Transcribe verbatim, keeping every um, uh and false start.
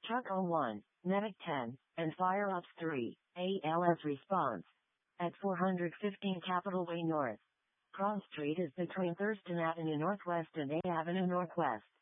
Truck oh one, Medic ten, and Fire Ops three, A L S response. At four fifteen Capitol Way North. Cross Street is between Thurston Avenue Northwest and A Avenue Northwest.